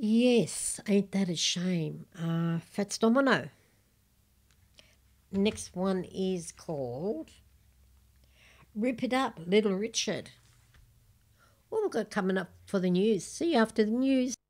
Yes, ain't that a shame? Fats Domino. Next one is called Rip It Up, Little Richard. What we've got coming up for the news? See you after the news.